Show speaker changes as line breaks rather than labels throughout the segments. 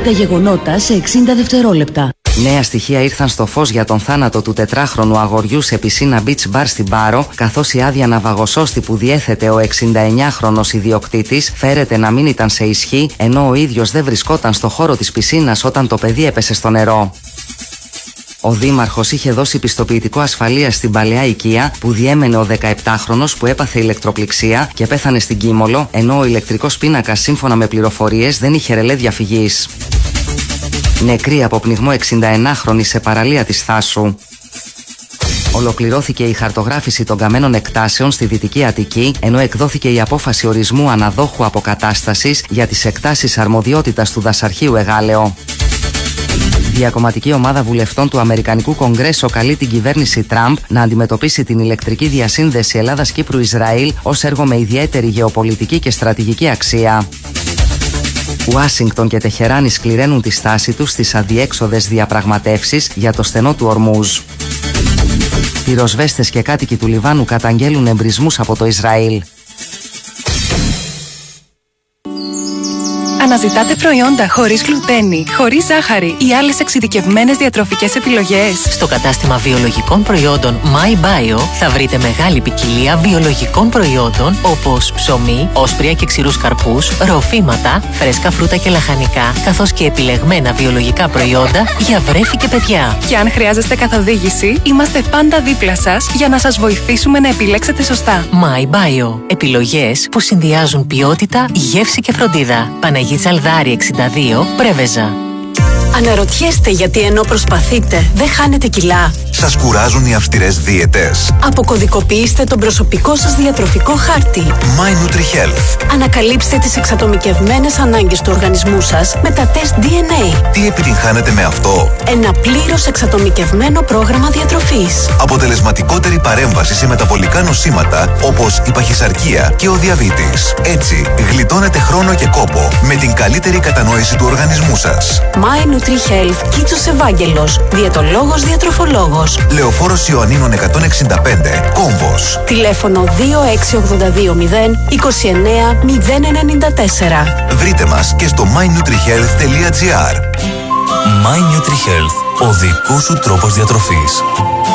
Τα γεγονότα σε 60 δευτερόλεπτα.
Νέα στοιχεία ήρθαν στο φως για τον θάνατο του 4χρονου αγοριού σε πισίνα beach bar στην Πάρο, καθώς η άδεια ναυαγοσώστη που διέθετε ο 69χρονος ιδιοκτήτης φέρεται να μην ήταν σε ισχύ, ενώ ο ίδιος δεν βρισκόταν στο χώρο της πισίνας όταν το παιδί έπεσε στο νερό. Ο δήμαρχος είχε δώσει πιστοποιητικό ασφαλείας στην παλαιά οικία που διέμενε ο 17χρονος που έπαθε ηλεκτροπληξία και πέθανε στην Κίμολο, ενώ ο ηλεκτρικός πίνακας σύμφωνα με πληροφορίες δεν είχε ρελέ διαφυγής. Νεκρή από πνιγμό 61χρονη σε παραλία της Θάσου. Ολοκληρώθηκε η χαρτογράφηση των καμένων εκτάσεων στη Δυτική Αττική, ενώ εκδόθηκε η απόφαση ορισμού αναδόχου αποκατάστασης για τις εκτάσεις αρμοδιότητας του Δασαρχείου Εγάλεο. Διακομματική ομάδα βουλευτών του Αμερικανικού Κογκρέσο καλεί την κυβέρνηση Τραμπ να αντιμετωπίσει την ηλεκτρική διασύνδεση Ελλάδας-Κύπρου-Ισραήλ ως έργο με ιδιαίτερη γεωπολιτική και στρατηγική αξία. Ουάσιγκτον και Τεχεράνη σκληραίνουν τη στάση τους στις αδιέξοδες διαπραγματεύσεις για το στενό του Ορμούζ. Πυροσβέστες και κάτοικοι του Λιβάνου καταγγέλουν εμπρισμούς από το Ισραήλ.
Αναζητάτε προϊόντα χωρίς γλουτένη, χωρίς ζάχαρη ή άλλες εξειδικευμένες διατροφικές επιλογές?
Στο κατάστημα βιολογικών προϊόντων My Bio θα βρείτε μεγάλη ποικιλία βιολογικών προϊόντων όπως ψωμί, όσπρια και ξηρούς καρπούς, ροφήματα, φρέσκα φρούτα και λαχανικά, καθώς και επιλεγμένα βιολογικά προϊόντα για βρέφη και παιδιά.
Και αν χρειάζεστε καθοδήγηση, είμαστε πάντα δίπλα σας για να σας βοηθήσουμε να επιλέξετε σωστά.
My Bio. Επιλογές που συνδυάζουν ποιότητα, γεύση και φροντίδα. Παναγία Τσαλδάρη 62, Πρέβεζα.
Αναρωτιέστε γιατί ενώ προσπαθείτε δεν χάνετε κιλά?
Σας κουράζουν οι αυστηρές δίαιτες?
Αποκωδικοποιήστε τον προσωπικό σας διατροφικό χάρτη.
My NutriHealth.
Ανακαλύψτε τις εξατομικευμένες ανάγκες του οργανισμού σας με τα τεστ DNA.
Τι επιτυγχάνετε με αυτό?
Ένα πλήρως εξατομικευμένο πρόγραμμα διατροφής.
Αποτελεσματικότερη παρέμβαση σε μεταβολικά νοσήματα όπως η παχυσαρκία και ο διαβήτης. Έτσι, γλιτώνετε χρόνο και κόπο με την καλύτερη κατανόηση του οργανισμού σας.
My NutriHealth, Κίτσος Ευάγγελος, διαιτολόγος διατροφολόγος.
Λεωφόρος Ιωαννίνων 165, Κόμβος.
Τηλέφωνο 26820 29 094.
Βρείτε μας και στο mynutrihealth.gr. My NutriHealth, ο δικός σου τρόπος διατροφής.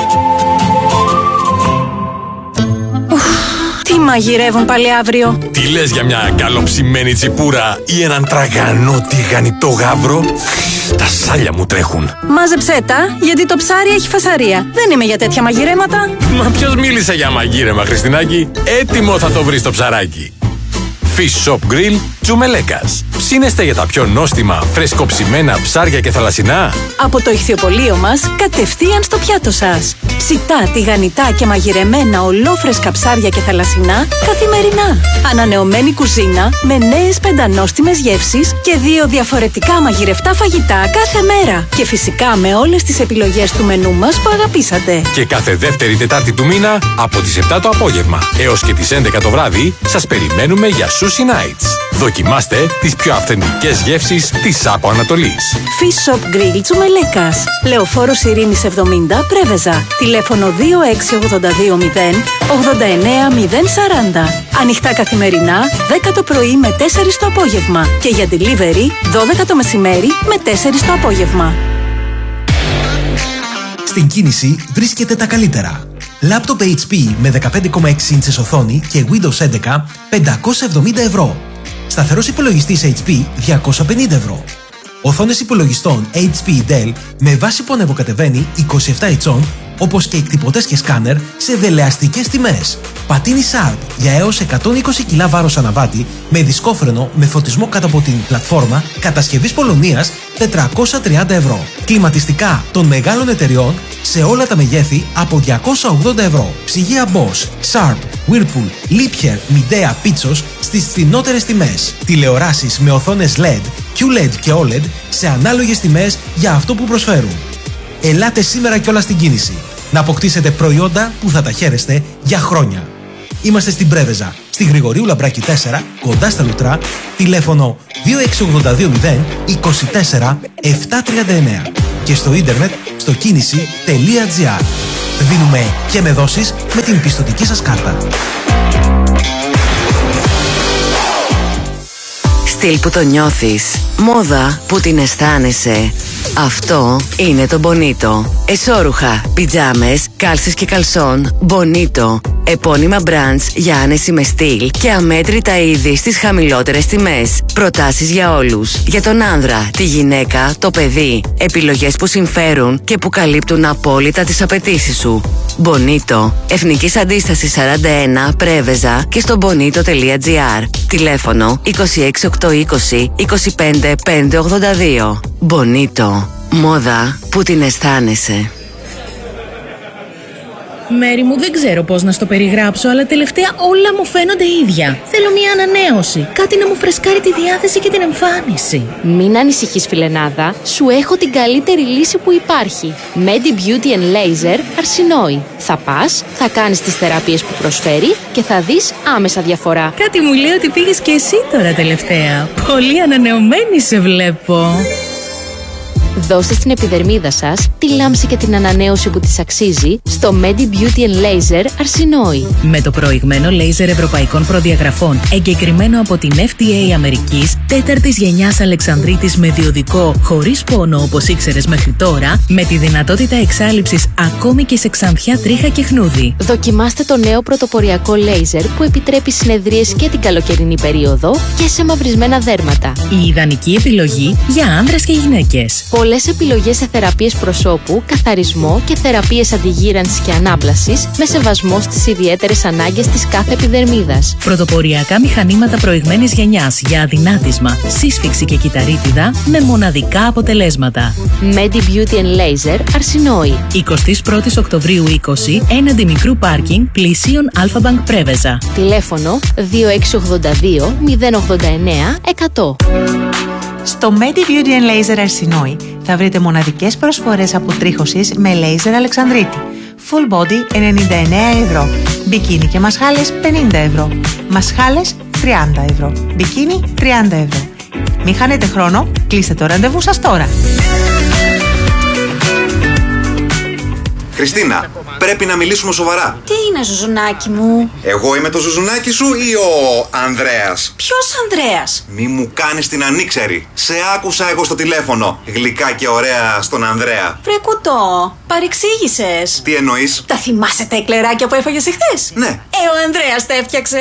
Τι μαγειρεύουν πάλι αύριο?
Τι λες για μια καλοψημένη τσιπούρα ή έναν τραγανό τηγανιτό γάβρο? Τα σάλια μου τρέχουν.
Μάζεψέ τα, γιατί το ψάρι έχει φασαρία. Δεν είμαι για τέτοια μαγειρέματα.
Μα ποιος μίλησε για μαγείρεμα, Χριστινάκη? Έτοιμο θα το βρεις το ψαράκι. Fish Shop Grill Τσουμελέκας. Ψήνεστε για τα πιο νόστιμα, φρεσκοψημένα ψάρια και θαλασσινά?
Από το ηχθιοπωλείο μας, κατευθείαν στο πιάτο σας. Ψητά, τηγανιτά και μαγειρεμένα ολόφρεσκα ψάρια και θαλασσινά καθημερινά. Ανανεωμένη κουζίνα με νέες πεντανόστιμες γεύσεις και 2 διαφορετικά μαγειρευτά φαγητά κάθε μέρα. Και φυσικά με όλες τις επιλογές του μενού μας που αγαπήσατε.
Και κάθε δεύτερη Τετάρτη του μήνα από τις 7 το απόγευμα έως και τις 11 το βράδυ σας περιμένουμε για Sushi Nights. Δοκιμάστε τις πιο αυθεντικές γεύσεις της Άπο Ανατολής.
Fish Shop Grill Τσουμελέκας. Λεωφόρος Ειρήνης 70, Πρέβεζα. Τηλέφωνο 26820 89 040. Ανοιχτά καθημερινά 10 το πρωί με 4 το απόγευμα. Και για delivery 12 το μεσημέρι με 4 το απόγευμα.
Στην κίνηση βρίσκεται τα καλύτερα. Λάπτοπ HP με 15,6 ίντσες οθόνη και Windows 11 570 ευρώ. Σταθερός υπολογιστής HP 250 ευρώ. Οθόνες υπολογιστών HP Dell με βάση που ανεβοκατεβαίνει 27 ιντσών, όπως και εκτυπωτές και σκάνερ σε δελεαστικές τιμές. Πατίνι Sharp για έως 120 κιλά βάρος αναβάτη με δισκόφρενο με φωτισμό κάτω από την πλατφόρμα κατασκευής Πολωνίας 430 ευρώ. Κλιματιστικά των μεγάλων εταιριών σε όλα τα μεγέθη από 280 ευρώ. Ψυγεία Bosch, Sharp, Whirlpool, Liebherr, Midea, Pitsos στις φθηνότερες τιμές. Τηλεοράσεις με οθόνες LED, QLED και OLED σε ανάλογες τιμές για αυτό που προσφέρουν. Ελάτε σήμερα κιόλας στην κίνηση να αποκτήσετε προϊόντα που θα τα χαίρεστε για χρόνια. Είμαστε στην Πρέβεζα, στη Γρηγορίου Λαμπράκη 4, κοντά στα Λουτρά, τηλέφωνο 26820 24 739 και στο ίντερνετ στο κίνηση.gr. Δίνουμε και με δόσεις με την πιστωτική σας κάρτα.
Στυλ που το νιώθεις. Μόδα που την αισθάνεσαι. Αυτό είναι το Bonito. Εσώρουχα, πιτζάμες, κάλσες και καλσόν. Bonito. Επώνυμα brands για άνεση με στυλ και αμέτρητα είδη στις χαμηλότερες τιμές. Προτάσεις για όλους. Για τον άνδρα, τη γυναίκα, το παιδί. Επιλογές που συμφέρουν και που καλύπτουν απόλυτα τις απαιτήσεις σου. Bonito. Εθνικής Αντίστασης 41, Πρέβεζα και στο bonito.gr. Τηλέφωνο 26820 25 582. Bonito. Μόδα που την αισθάνεσαι.
Μέρη μου, δεν ξέρω πώς να στο περιγράψω, αλλά τελευταία όλα μου φαίνονται ίδια. Θέλω μια ανανέωση. Κάτι να μου φρεσκάρει τη διάθεση και την εμφάνιση.
Μην ανησυχείς, φιλενάδα. Σου έχω την καλύτερη λύση που υπάρχει. Medi Beauty and Laser Αρσινόη. Θα πας, θα κάνεις τις θεραπείες που προσφέρει και θα δεις άμεσα διαφορά.
Κάτι μου λέει ότι πήγες και εσύ τώρα τελευταία. Πολύ ανανεωμένη σε βλέπω.
Δώστε στην επιδερμίδα σας τη λάμψη και την ανανέωση που της αξίζει στο Medi Beauty and Laser Αρσινόη.
Με το προηγμένο λέιζερ ευρωπαϊκών προδιαγραφών, εγκεκριμένο από την FDA Αμερικής, 4ης γενιάς Αλεξανδρίτης με διοδικό, χωρίς πόνο όπως ήξερες μέχρι τώρα, με τη δυνατότητα εξάλειψης ακόμη και σε ξανθιά, τρίχα και χνούδι.
Δοκιμάστε το νέο πρωτοποριακό λέιζερ που επιτρέπει συνεδρίες και την καλοκαιρινή περίοδο και σε μαυρισμένα δέρματα.
Η ιδανική επιλογή για άνδρες και γυναίκες.
Πολλές επιλογές σε θεραπείες προσώπου, καθαρισμό και θεραπείες αντιγύρανσης και ανάπλασης με σεβασμό στις ιδιαίτερες ανάγκες της κάθε επιδερμίδας.
Πρωτοποριακά μηχανήματα προηγμένης γενιάς για αδυνάτισμα, σύσφυξη και κυταρίτιδα με μοναδικά αποτελέσματα.
Medi Beauty and Laser Αρσινόη.
21 Οκτωβρίου 20, έναντι μικρού πάρκινγκ πλησίων Αλφα-Μπανκ Πρέβεζα.
Τηλέφωνο 2682 089 100.
Στο Medi Beauty and Laser Αρσινόη θα βρείτε μοναδικές προσφορές αποτρίχωσης με λέιζερ Αλεξανδρίτη. Full body 99 ευρώ. Μπικίνι και μασχάλες 50 ευρώ. Μασχάλες 30 ευρώ. Μπικίνι 30 ευρώ. Μην χάνετε χρόνο, κλείστε το ραντεβού σας τώρα.
Χριστίνα, πρέπει να μιλήσουμε σοβαρά.
Τι είναι, Ζουζουνάκι μου?
Εγώ είμαι το Ζουζουνάκι σου ή ο Ανδρέας?
Ποιος Ανδρέας?
Μη μου κάνεις την ανήξερη. Σε άκουσα εγώ στο τηλέφωνο. Γλυκά και ωραία στον Ανδρέα.
Βρε κουτό, παρεξήγησες.
Τι εννοείς?
Τα θυμάσαι τα εκλεράκια που έφαγες εχθές?
Ναι.
Ο Ανδρέας τα έφτιαξε.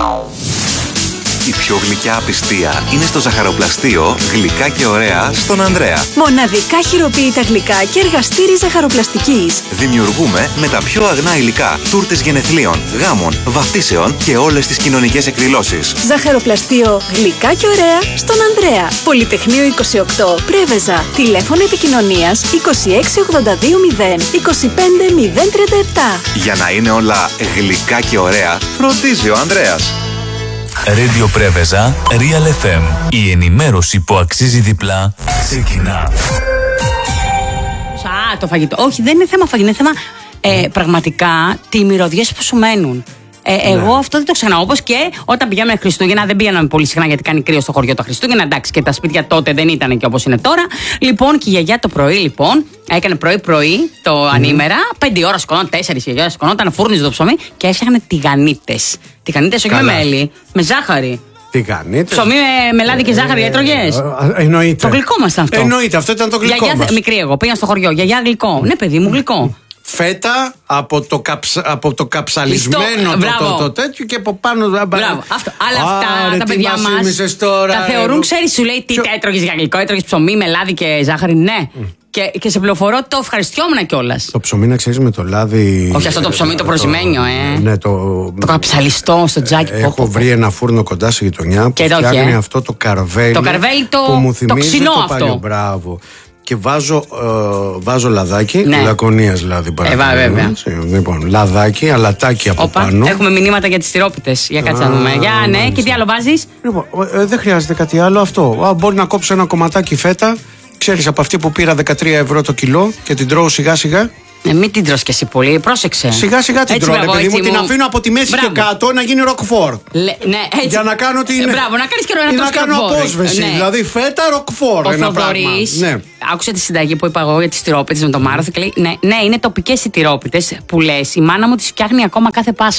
Η πιο γλυκιά απιστία είναι στο ζαχαροπλαστείο Γλυκά και ωραία στον Ανδρέα.
Μοναδικά χειροποίητα γλυκά και εργαστήρι ζαχαροπλαστικής.
Δημιουργούμε με τα πιο αγνά υλικά τούρτες γενεθλίων, γάμων, βαφτίσεων και όλες τις κοινωνικές εκδηλώσεις.
Ζαχαροπλαστείο Γλυκά και ωραία στον Ανδρέα. Πολυτεχνείο 28 Πρέβεζα. Τηλέφωνο επικοινωνίας 26820 25 037.
Για να είναι όλα γλυκά και ωραία, φροντίζει ο Ανδρέας.
Radio Πρέβεζα, Real FM. Η ενημέρωση που αξίζει διπλά ξεκινά.
Το φαγητό. Όχι, δεν είναι θέμα φαγητό, είναι θέμα πραγματικά τι μυρωδιές που σου μένουν. Εγώ αυτό δεν το ξεχνάω. Όπως και όταν πηγαίναμε Χριστούγεννα, δεν πήγαμε πολύ συχνά γιατί κάνει κρύο στο χωριό τα Χριστούγεννα. Εντάξει, και τα σπίτια τότε δεν ήταν και όπως είναι τώρα. Λοιπόν, και η γιαγιά το πρωί, λοιπόν, έκανε πρωί-πρωί το ανήμερα. 5 ώρα σκονόταν, 4 η γιαγιά σκονόταν, φούρνιζε το ψωμί και έφτιαχνε τηγανίτες. Τηγανίτες όχι με μέλι, με ζάχαρη.
Τηγανίτες.
Ψωμί με λάδι και ζάχαρη, έτρωγες?
Εννοείται.
Το γλυκό μας ήταν αυτό.
Εννοείται, αυτό ήταν το γλυκό
γιαγιά,
μας.
Μικρή εγώ, πήγα στο χωριό. Γιαγιά γλυκό. Ναι, παιδί μου, γλυκό.
Φέτα από το καψαλισμένο το τέτοιο και από πάνω.
Μπράβο, αυτό. Αλλά αυτά τα παιδιά μας τα θεωρούν, ξέρεις, σου λέει τι έτρωγες για γλυκό, έτρωγες ψωμί με λάδι και ζάχαρη, ναι. Και σε πληροφορώ το ευχαριστιόμουν κιόλας.
Το ψωμί, να ξέρεις, με το λάδι.
Όχι αυτό το ψωμί, το προσημένιο,
Ναι,
το καψαλιστό στο τζάκι.
Έχω βρει ένα φούρνο κοντά στη γειτονιά που φτιάχνει αυτό το καρβέλι.
Το καρβέλι
που μου θυμίζει
ξινό
το
αυτό.
παλιό. Μπράβο. Και βάζω λαδάκι, Λακωνίας λάδι
βέβαια.
Λοιπόν, λαδάκι, αλατάκι από πάνω.
Έχουμε μηνύματα για τις τυρόπιτες. Για κάτσε να δούμε. Για ναι, και τι άλλο βάζεις?
Λοιπόν, δεν χρειάζεται κάτι άλλο αυτό. Μπορεί να κόψω ένα κομματάκι φέτα. Ξέρεις, από αυτή που πήρα 13 ευρώ το κιλό και την τρώω σιγά σιγά.
Μην την τρως και εσύ πολύ, πρόσεξε.
Σιγά σιγά την τρώω, παιδί μου, την αφήνω από τη μέση και κάτω να γίνει ροκφόρ. Για να κάνω την.
Μπράβο, να κάνεις και
να κάνω απόσβεση. Δηλαδή φέτα ροκφόρ.
Ο Θοδωρής άκουσε τη συνταγή που είπα εγώ για τις τυρόπιτες με το Μάραθο και λέει: Ναι, είναι τοπικές οι τυρόπιτες που λες. Η μάνα μου τις φτιάχνει ακόμα κάθε Πάσχα.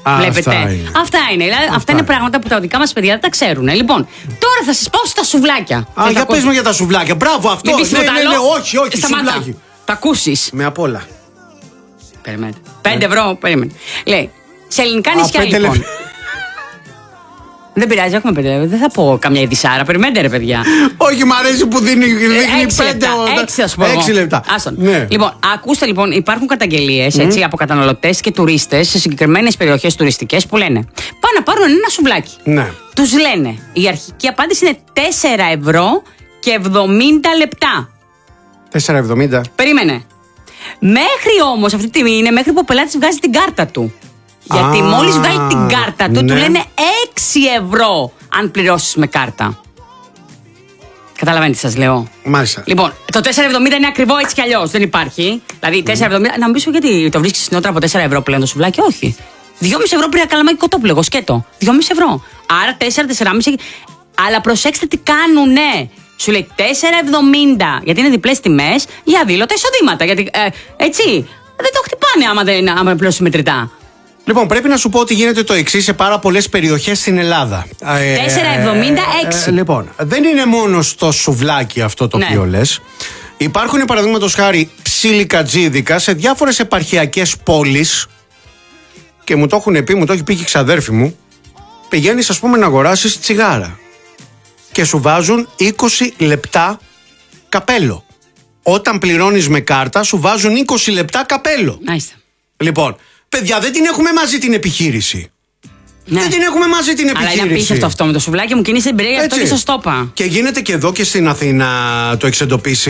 Βλέπετε. Αυτά είναι. Δηλαδή, αυτά είναι πράγματα που τα δικά μας παιδιά δεν τα ξέρουν. Λοιπόν, τώρα θα σας πάω στα σουβλάκια.
Για πες μου για τα σουβλάκια. Μπράβο, αυτό.
Μην πεις τίποτα άλλο.
Όχι, σουβλάκι.
Τα ακούσεις.
Με απ' όλα.
Περιμένετε. 5 ευρώ, περίμενε. Λέει, σε ελληνικά νησιά λοιπόν. Δεν πειράζει, έχουμε 5 ευρώ. Δεν θα πω καμιά ειδισάρα. Περιμένετε, ρε παιδιά.
Όχι, μ' αρέσει που δίνει 5
6 λεπτά. Ναι. Λοιπόν, ακούστε λοιπόν, υπάρχουν καταγγελίες από καταναλωτές και τουρίστες σε συγκεκριμένες περιοχές τουριστικές που λένε πάνε να πάρουν ένα σουβλάκι.
Ναι.
Τους λένε, η αρχική απάντηση είναι 4 ευρώ και 70 λεπτά.
4,70.
Περίμενε. Μέχρι όμως αυτή τη στιγμή είναι μέχρι που ο πελάτης βγάζει την κάρτα του. Γιατί μόλις βγάλει την κάρτα του, του λένε 6 ευρώ αν πληρώσεις με κάρτα. Καταλαβαίνετε τι σας λέω.
Μάλιστα.
Λοιπόν, το 4,70 είναι ακριβό έτσι κι αλλιώς. Δεν υπάρχει. Δηλαδή 4,70. Να μου πεις γιατί το βρίσκεις συνότερα από 4 ευρώ πλέον το σουβλάκι. Όχι. 2,5 ευρώ πριν καλαμάκι κοτόπουλο, σκέτο. 2,5 ευρώ. Άρα 4,5. Αλλά προσέξτε τι κάνουνε. Σου λέει 4,70 γιατί είναι διπλές τιμές για αδήλωτα εισοδήματα. Γιατί έτσι δεν το χτυπάνε άμα πληρώσει μετρητά.
Λοιπόν, πρέπει να σου πω ότι γίνεται το εξής σε πάρα πολλές περιοχές στην Ελλάδα.
4,76.
Λοιπόν, δεν είναι μόνο στο σουβλάκι αυτό το οποίο λες. Υπάρχουν παραδείγματος χάρη ψιλικατζίδικα σε διάφορες επαρχιακές πόλεις και μου το έχουν πει, μου το έχει πει και η ξαδέρφη μου. Πηγαίνεις, ας πούμε, να αγοράσεις τσιγάρα και σου βάζουν 20 λεπτά καπέλο. Όταν πληρώνεις με κάρτα, σου βάζουν 20 λεπτά καπέλο. Λοιπόν, παιδιά, δεν την έχουμε μαζί την επιχείρηση. Ναι. Δεν την έχουμε μαζί την επιχείρηση.
Αλλά είναι απίστευτο αυτό με το σουβλάκι μου και είναι στην εμπειρία, γι' αυτό και σας το είπα.
Και γίνεται και εδώ και στην Αθήνα το έχεις εντοπίσει.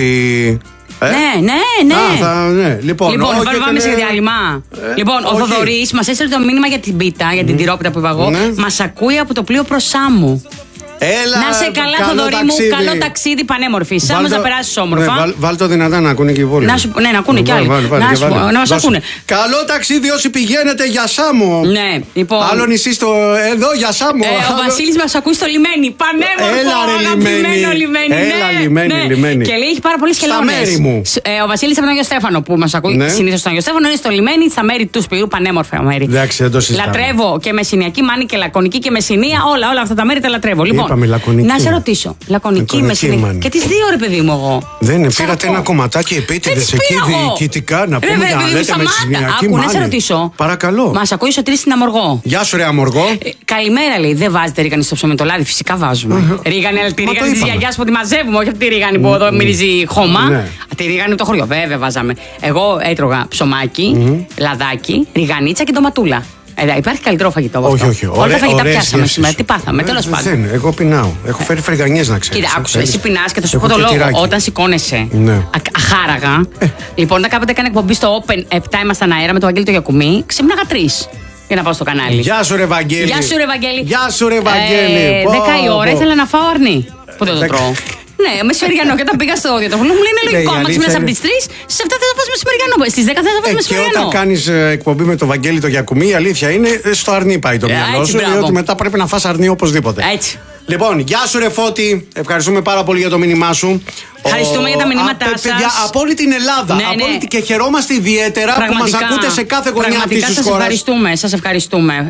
Ναι.
Λοιπόν,
πάμε σε διάλειμμα. Λοιπόν, ο Θοδωρής μας έστειλε το μήνυμα για την πίτα, για την τυρόπιτα που είπα εγώ. Μας ακούει από το πλοίο προς Σάμου.
Έλα,
να σε καλά, Θοδωρή μου, καλό ταξίδι πανέμορφη. Σάμος να περάσεις όμορφα.
Βάλ το δυνατά να ακούνε και οι υπόλοιποι.
Ναι, να ακούνε κι άλλοι. Να μας ακούνε.
Καλό ταξίδι όσοι πηγαίνετε για Σάμο.
Ναι, λοιπόν.
Άλλο νησί εδώ για Σάμο.
Ο Βασίλης μας ακούει στο λιμένι. Πανέμορφο, αγαπημένο λιμένι.
Έλα, λιμένι.
Και λέει έχει πάρα πολλές χελώνες. Ο Βασίλης από τον Άγιο Στέφανο που μας ακούει συνήθως στον Άγιο Στέφανο είναι στο λιμένι, στα μέρη του σπηρού, πανέμορφα μέρη. Λατρεύω και Μεσσηνιακή Μάνη και Λακωνική και Μεσσηνία, όλα αυτά τα μέρη τα λατρεύω. Λοιπόν. Να σε ρωτήσω. Λακωνική, Μεσσηνική. Και τις δύο, ρε παιδί μου, εγώ.
Δεν πήρατε ένα κομματάκι επίτηδες εκεί διοικητικά να πούμε για να λέτε Μεσσηνιακή Μάνη.
Να σε ρωτήσω.
Παρακαλώ.
Μας ακούει ο Σωτήρης στην Αμοργό.
Γεια σου, ρε Αμοργό.
Καλημέρα, λέει. Δεν βάζετε ρίγανη στο ψωμί το λάδι. Φυσικά βάζουμε. Ρίγανη, αλλά τη ρίγανη της γιαγιάς που τη μαζεύουμε, όχι αυτή τη ρίγανη που εδώ μυρίζει χώμα. Τη ρίγανη το χωριό, βέβαια βάζαμε. Εγώ έτρωγα ψωμάκι, λαδάκι, ριγανίτσα και ντοματούλα. Υπάρχει καλύτερο φαγητό από αυτό.
Όχι.
Όλα τα φαγητά πιάσαμε σήμερα. Τι πάθαμε, τέλος πάντων.
Εγώ πεινάω. Έχω φέρει φρυγανιές να ξέρεις.
Κοίτα, άκουσα, εσύ πεινάς και θα σου πω το λόγο. Όταν σηκώνεσαι αχάραγα, λοιπόν, όταν κάποτε έκανε εκπομπή στο Open 7 ήμασταν αέρα με το Βαγγέλη το Γιακουμί, ξύπναγα 3 για να πάω στο κανάλι.
Γεια σου, ρε Βαγγέλη.
Γεια σου, ρε Βαγγέλη. 10 η ώρα ήθελα να φάω αρνί. Πότε το τρώω. Ναι, μεσημεριανό. Και όταν πήγα στο διατροφολόγο μου λέει είναι λογικό. Αν ξυπνάς από τις 3, στις 7 θα φας μεσημεριανό. Στις 10 θα φας μεσημεριανό.
Και όταν κάνεις εκπομπή με το Βαγγέλη το Γιακουμί, η αλήθεια είναι στο αρνί πάει το μυαλό σου. Διότι μετά πρέπει να φας αρνί οπωσδήποτε.
Έτσι.
Λοιπόν, γεια σου, ρε Φώτη. Ευχαριστούμε πάρα πολύ για το μήνυμά σου.
Ευχαριστούμε για τα μηνύματά σας.
Παιδιά, από όλη την Ελλάδα. Και χαιρόμαστε ιδιαίτερα που μας ακούτε σε κάθε γωνιά αυτής της χώρας.
Σας ευχαριστούμε.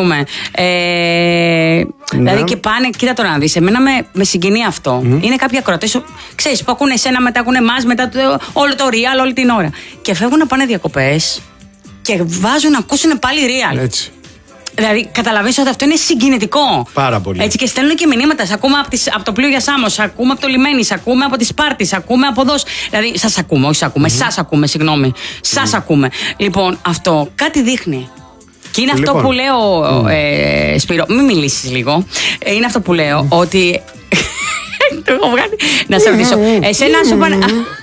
Δηλαδή και πάνε, κοίτα τώρα να δεις, εμένα με συγκινεί αυτό. Είναι κάποιοι ακροατές, ξέρεις, που ακούνε εσένα, μετά ακούνε εμάς, μετά όλο το real, όλη την ώρα. Και φεύγουν να πάνε διακοπές και βάζουν να ακούσουν πάλι real.
Έτσι.
Δηλαδή, καταλαβαίνεις ότι αυτό είναι συγκινητικό.
Πάρα πολύ.
Έτσι, και στέλνουν και μηνύματα. Ακούμε από το πλοίο για Σάμος, ακούμε από το λιμένι, ακούμε από τη Σπάρτη, ακούμε από εδώ. Δηλαδή, σας ακούμε, όχι σας ακούμε. Σας ακούμε, συγγνώμη. Σας ακούμε. Λοιπόν, αυτό κάτι δείχνει. Και είναι αυτό που λέω, Σπύρο, μην μιλήσεις λίγο. Είναι αυτό που λέω, ότι. Το έχω βγάλει. Να σε ρωτήσω. Εσένα σου πάνε.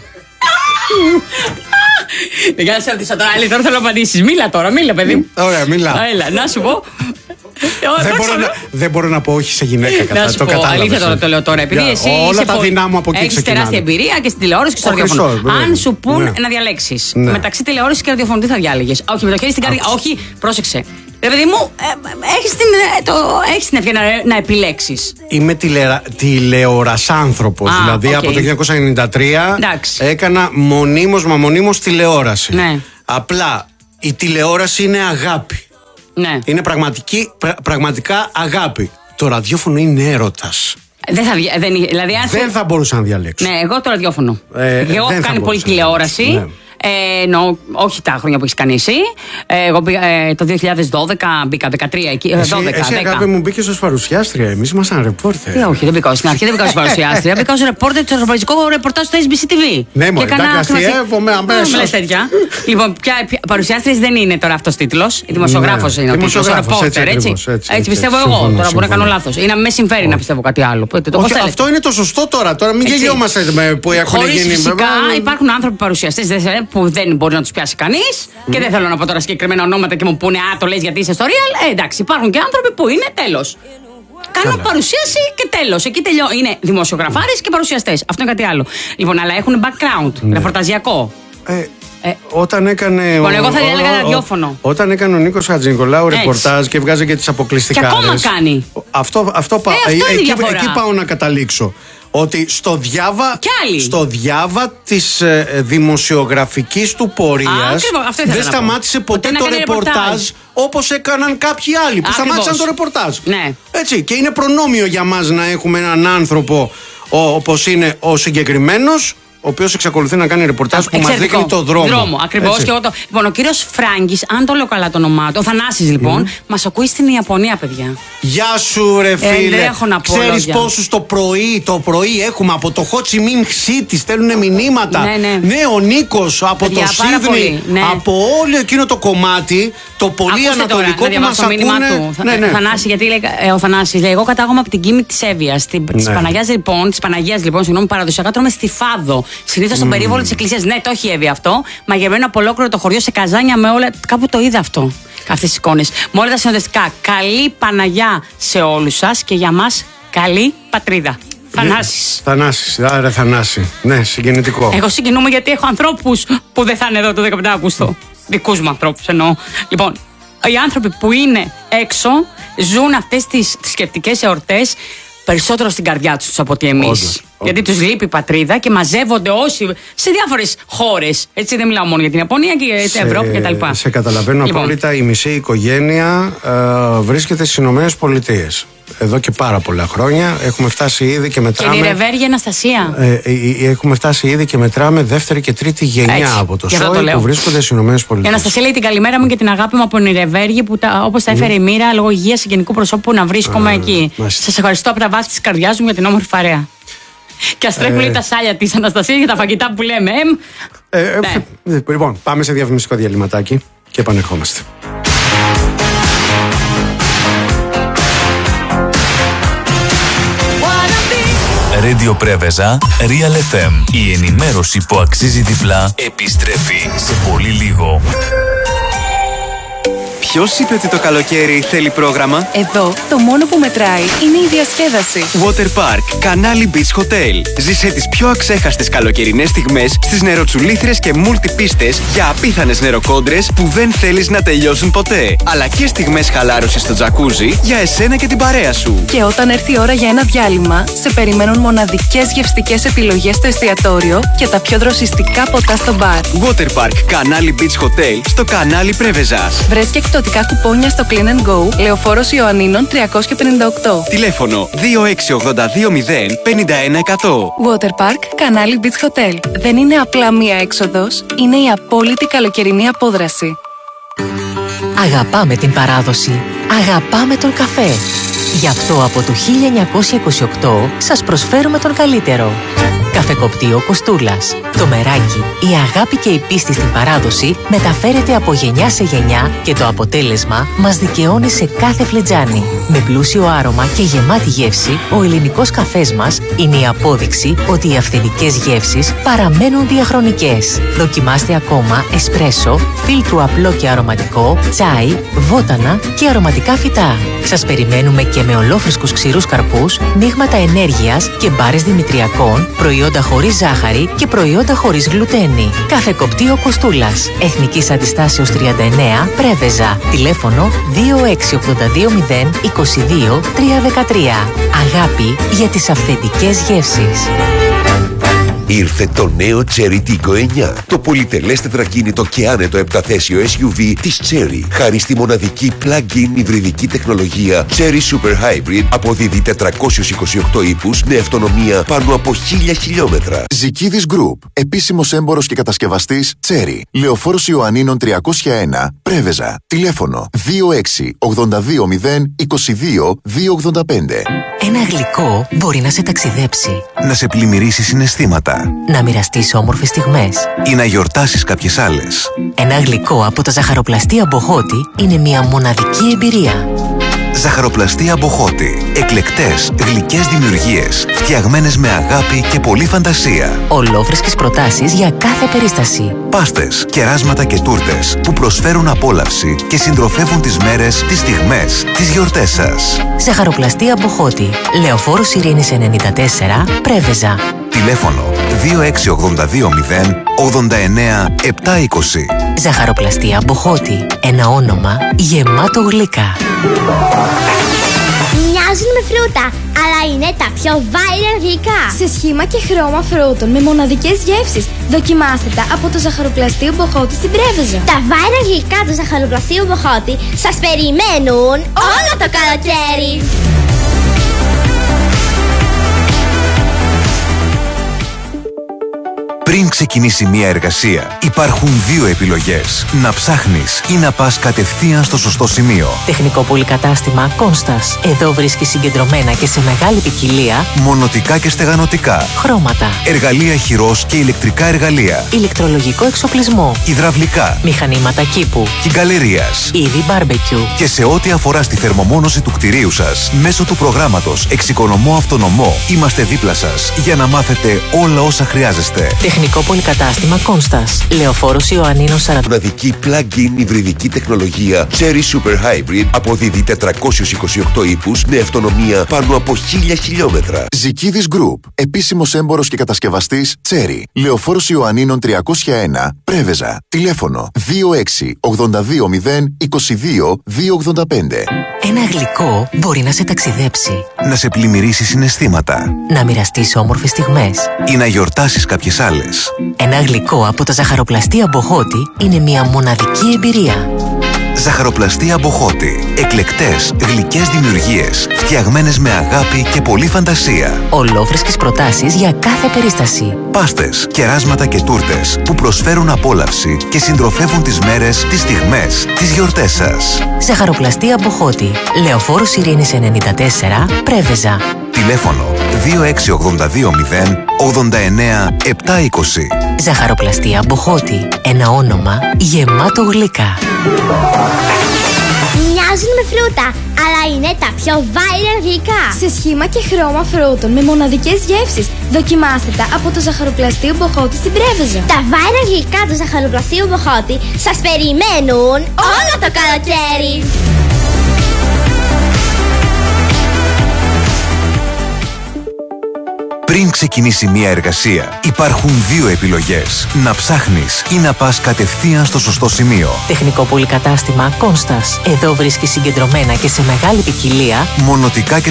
Για να σε ρωτήσω τώρα, άλλη τώρα θέλω να απαντήσεις. Μίλα τώρα, μίλα παιδί.
Ωραία, μίλα.
Έλα, να σου πω.
Δεν μπορώ να πω όχι σε γυναίκα κατά.
Να σου πω, αλήθεια τώρα το λέω τώρα. Επειδή εσύ
όλα τα δυνά μου από εκεί
έχεις τεράστια εμπειρία και στην τηλεόραση και στο ραδιόφωνο. Αν σου πούν να διαλέξεις μεταξύ τηλεόραση και ραδιοφωνού, τι θα διάλεγες? Όχι, με το χέρι στην καρδιά. Όχι, πρόσεξε. Ρε παιδί μου, έχεις την ευκαιρία να επιλέξεις.
Είμαι τηλεορασάνθρωπος. Δηλαδή από το 1993 έκανα μονίμως τηλεόραση.
Ναι.
Απλά η τηλεόραση είναι αγάπη.
Ναι.
Είναι πραγματικά αγάπη. Το ραδιόφωνο είναι έρωτας. Δεν θα μπορούσα να διαλέξω.
Ναι, εγώ το ραδιόφωνο. Εγώ έχω κάνει πολύ τηλεόραση.
Ναι.
Όχι τα χρόνια που έχει κάνει εσύ. Εγώ το 2012 μπήκα, 13 εκεί.
Εσύ αγάπη μου μπήκες ως παρουσιάστρια. Εμείς ήμασταν ρεπόρτερ.
Όχι, δεν μπήκα στην αρχή, δεν μπήκα ως παρουσιάστρια. Μπήκα ως ρεπόρτερ του ευρωπαϊκού ρεπορτάζ του SBC TV.
Ναι, μόνο εντάξει, αστιεύομαι αμέσως.
Λοιπόν, παρουσιάστρια δεν είναι τώρα αυτός τίτλος. Δημοσιογράφος είναι ο τίτλος. Ρεπόρτερ, έτσι πιστεύω εγώ. Τώρα μπορεί να κάνω λάθος. Ή να με συμφέρει να πιστεύω κάτι άλλο.
Αυτό είναι το σωστό τώρα. Τώρα μην γελιόμαστε που έχουν γίνει.
Φυσικά υπάρχουν άνθρωποι παρουσιαστές που δεν μπορεί να τους πιάσει κανείς. Και δεν θέλω να πω τώρα συγκεκριμένα ονόματα και μου πούνε «Α, το λες γιατί είσαι στο Real». Εντάξει, υπάρχουν και άνθρωποι που είναι τέλος. Κάνουν παρουσίαση και τέλος. Εκεί είναι δημοσιογραφάρες και παρουσιαστές. Αυτό είναι κάτι άλλο. Λοιπόν, αλλά έχουν background, ρεπορταζιακό.
Όταν έκανε.
Λοιπόν, εγώ θα έλεγα ραδιόφωνο.
Όταν έκανε ο Νίκος Χατζηνικολάου ρεπορτάζ και βγάζε και τις αποκλειστικάρες.
Και ακόμα κάνει.
Εκεί πάω να καταλήξω. Ότι στο διάβα της δημοσιογραφικής του πορείας δεν σταμάτησε ποτέ το ρεπορτάζ όπως έκαναν κάποιοι άλλοι που σταμάτησαν το ρεπορτάζ.
Ναι.
Έτσι, και είναι προνόμιο για μας να έχουμε έναν άνθρωπο όπως είναι ο συγκεκριμένος, ο οποίος εξακολουθεί να κάνει ρεπορτάζ που μας δείχνει το δρόμο.
Ακριβώς. Λοιπόν, ο κύριος Φράγκης, αν το λέω καλά το όνομά του, ο Θανάσης λοιπόν, μας ακούει στην Ιαπωνία, παιδιά.
Γεια σου, ρε φίλε.
Δεν έχω να πω.
Ξέρεις πόσους το πρωί έχουμε από το Ho Chi Minh City, στέλνουν μηνύματα. Ναι, ο Νίκος από το Σίδνεϊ, από όλο εκείνο το κομμάτι, το πολύ ανατολικό που μας ακούνε.
Θανάση, γιατί λέει ο Θανάσης, λέει, εγώ κατάγομαι από την Κίμη της Εύβοιας. Της Παναγίας λοιπόν, παραδοσιακά τρώμε στη Φάδο. Συνήθως στον περίβολο της εκκλησίας. Ναι, το έχει η Εύβοια αυτό. Μαγευμένο από ολόκληρο το χωριό σε καζάνια με όλα. Κάπου το είδα αυτό. Αυτές τις εικόνες. Με όλα τα συνοδευτικά. Καλή Παναγιά σε όλους σας και για μας καλή πατρίδα. Θανάσης.
Άρα Θανάση. Ναι, συγκινητικό.
Εγώ συγκινούμαι γιατί έχω ανθρώπους που δεν θα είναι εδώ το 15 Αύγουστο. Δικούς μου ανθρώπους εννοώ. Λοιπόν, οι άνθρωποι που είναι έξω ζουν αυτές τις θρησκευτικές εορτές περισσότερο στην καρδιά τους από ότι εμείς. Γιατί τους λείπει η πατρίδα και μαζεύονται όσοι σε διάφορες χώρες. Έτσι, δεν μιλάω μόνο για την Ιαπωνία και την Ευρώπη κτλ.
Σε καταλαβαίνω απόλυτα. Η μισή οικογένεια βρίσκεται στις Ηνωμένες Πολιτείες. Εδώ και πάρα πολλά χρόνια. Έχουμε φτάσει ήδη και μετράμε.
Και η Ρεβέργη Αναστασία.
Έχουμε φτάσει ήδη και μετράμε δεύτερη και τρίτη γενιά από το ΣΟΙ που βρίσκονται στις Ηνωμένες Πολιτείες.
Η Αναστασία λέει την καλημέρα μου και την αγάπη μου από την Ρεβέργη που όπως τα έφερε η μοίρα λόγω υγείας γενικού προσώπου να βρίσκομαι εκεί. Σας ευχαριστώ από τα βάθη της καρδιάς μου για την όμορφη παρέα. Και αστρέφουν λέει τα σάλια της Αναστασίας για τα φαγητά που λέμε.
Λοιπόν, πάμε σε διαφημιστικό διαλυματάκι και επανερχόμαστε.
Radio Πρέβεζα, Real FM. Η ενημέρωση που αξίζει διπλά επιστρέφει σε πολύ λίγο.
Ποιος είπε ότι το καλοκαίρι θέλει πρόγραμμα?
Εδώ το μόνο που μετράει είναι η διασκέδαση.
Water Park, Κανάλι Beach Hotel. Ζήσε τις πιο αξέχαστες καλοκαιρινές στιγμές στις νεροτσουλήθρες και μουλτιπίστες για απίθανες νεροκόντρες που δεν θέλεις να τελειώσουν ποτέ. Αλλά και στιγμές χαλάρωσης στο τζακούζι για εσένα και την παρέα σου.
Και όταν έρθει η ώρα για ένα διάλειμμα, σε περιμένουν μοναδικές γευστικές επιλογές στο εστιατόριο και τα πιο δροσιστικά ποτά στο μπαρ.
Water Park, Κανάλι Beach Hotel στο Κανάλι Πρέβεζας.
Βρες και εκπτωτικά κουπόνια στο Clean and Go, Λεωφόρος Ιωαννίνων 358.
Τηλέφωνο 26820 51100.
Water Park, Κανάλι Beach Hotel. Δεν είναι απλά μία έξοδος, είναι η απόλυτη καλοκαιρινή απόδραση.
Αγαπάμε την παράδοση. Αγαπάμε τον καφέ. Γι' αυτό από το 1928 σας προσφέρουμε τον καλύτερο. Καφεκοπτείο Κοστούλας. Το μεράκι, η αγάπη και η πίστη στην παράδοση μεταφέρεται από γενιά σε γενιά και το αποτέλεσμα μας δικαιώνει σε κάθε φλετζάνι. Με πλούσιο άρωμα και γεμάτη γεύση, ο ελληνικός καφές μας είναι η απόδειξη ότι οι αυθεντικές γεύσεις παραμένουν διαχρονικές. Δοκιμάστε ακόμα εσπρέσο, φίλτρου απλό και αρωματικό, τσάι, βότανα και αρωματικά φυτά. Σας περιμένουμε και με ολόφρυσκους ξηρούς καρπούς, μείγματα ενέργειας και μπάρες δημητριακών, προϊόντα χωρίς ζάχαρη και προϊόντα χωρίς γλουτένη. Καφεκοπτείο Κοστούλας. Εθνικής Αντιστάσεως 39, Πρέβεζα. Τηλέφωνο 26820 22 313. Αγάπη για τις αυθεντικές γεύσεις.
Ήρθε το νέο Cherry Tiggo 9. Το πολυτελές τετρακίνητο και άνετο επταθέσιο SUV της Cherry. Χάρη στη μοναδική plug-in υβριδική τεχνολογία Cherry Super Hybrid, αποδίδει 428 ύπους με αυτονομία πάνω από 1000 χιλιόμετρα.
Ζικίδης Group. Επίσημος έμπορος και κατασκευαστής Cherry. Λεωφόρος Ιωαννίνων 301, Πρέβεζα. Τηλέφωνο 2682022285.
Ένα γλυκό μπορεί να σε ταξιδέψει,
να σε πλημμυρίσει συναισθήματα,
να μοιραστείς όμορφες στιγμές
ή να γιορτάσεις κάποιες άλλες.
Ένα γλυκό από τα ζαχαροπλαστεία Μποχώτη είναι μια μοναδική εμπειρία.
Ζαχαροπλαστεία Μποχώτη. Εκλεκτές, γλυκές δημιουργίες, φτιαγμένες με αγάπη και πολλή φαντασία.
Ολόφρεσκες προτάσεις για κάθε περίσταση.
Πάστες, κεράσματα και τούρτες που προσφέρουν απόλαυση και συντροφεύουν τις μέρες, τις στιγμές, τις γιορτές σας.
Ζαχαροπλαστεία Μποχώτη. Λεωφόρος Ειρήνης 94, Πρέβεζα.
Τηλέφωνο 26820 89 720.
Ζαχαροπλαστεία Μποχώτη. Ένα όνομα γεμάτο γλυκά.
Μοιάζουν με φρούτα, αλλά είναι τα πιο viral γλυκά. Σε σχήμα και χρώμα φρούτων με μοναδικές γεύσεις. Δοκιμάστε τα από το Ζαχαροπλαστείο Μποχώτη στην Πρέβεζα. Τα viral γλυκά του Ζαχαροπλαστείου Μποχώτη σας περιμένουν όλο το καλοκαίρι.
Πριν ξεκινήσει μια εργασία, υπάρχουν δύο επιλογές. Να ψάχνεις ή να πας κατευθείαν στο σωστό σημείο.
Τεχνικό πολυκατάστημα Κόνστας. Εδώ βρίσκεις συγκεντρωμένα και σε μεγάλη ποικιλία
μονοτικά και στεγανοτικά,
χρώματα,
εργαλεία χειρός και ηλεκτρικά εργαλεία,
ηλεκτρολογικό εξοπλισμό,
υδραυλικά,
μηχανήματα κήπου,
κυγκαλερίας,
είδη μπάρμπεκιου.
Και σε ό,τι αφορά στη θερμομόνωση του κτηρίου σας, μέσω του προγράμματος Εξοικονομώ Αυτονομό, είμαστε δίπλα σας για να μάθετε όλα όσα χρειάζεστε.
Τεχνικό πολυκατάστημα Κόνστας. Λεωφόρος Ιωαννίνων 40.
Μοναδική plug-in υβριδική τεχνολογία Cherry Super Hybrid αποδίδει 428 ύπους με αυτονομία πάνω από 1000 χιλιόμετρα.
Ζικίδης Group. Επίσημος έμπορος και κατασκευαστής Cherry. Λεωφόρος Ιωαννίνων 301, Πρέβεζα. Τηλέφωνο 2682022285.
Ένα γλυκό μπορεί να σε ταξιδέψει,
να σε πλημμυρίσει συναισθήματα,
να μοιραστείς όμορφες στιγμές
ή να γιορτάσεις κάποιες άλλες.
Ένα γλυκό από τα ζαχαροπλαστεία Μποχώτη είναι μια μοναδική εμπειρία.
Ζαχαροπλαστεία Μποχώτη. Εκλεκτές, γλυκές δημιουργίες, φτιαγμένες με αγάπη και πολλή φαντασία.
Ολόφρεσκες προτάσεις για κάθε περίσταση.
Πάστες, κεράσματα και τούρτες που προσφέρουν απόλαυση και συντροφεύουν τις μέρες, τις στιγμές, τις γιορτές σας.
Ζαχαροπλαστεία Μποχώτη. Λεωφόρος Ειρήνης 94, Πρέβεζα.
Τηλέφωνο 26820 89 720.
Ζαχαροπλαστεία Μποχώτη. Ένα όνομα γεμάτο γλυκά.
Μοιάζουν με φρούτα, αλλά είναι τα πιο viral γλυκά. Σε σχήμα και χρώμα φρούτων με μοναδικές γεύσεις. Δοκιμάστε τα από το Ζαχαροπλαστείο Μποχώτη στην Πρέβεζα. Τα viral γλυκά του Ζαχαροπλαστείου Μποχώτη σας περιμένουν όλο το καλοκαίρι.
Πριν ξεκινήσει μια εργασία, υπάρχουν δύο επιλογές. Να ψάχνεις ή να πας κατευθείαν στο σωστό σημείο.
Τεχνικό πολυκατάστημα Κόνστας. Εδώ βρίσκεις συγκεντρωμένα και σε μεγάλη ποικιλία
μονοτικά και